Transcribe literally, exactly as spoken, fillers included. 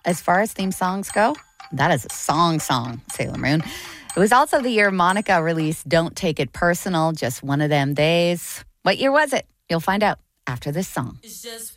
as far as theme songs go, that is a song song, Sailor Moon. It was also the year Monica released Don't Take It Personal, Just One of Them Days. What year was it? You'll find out after this song.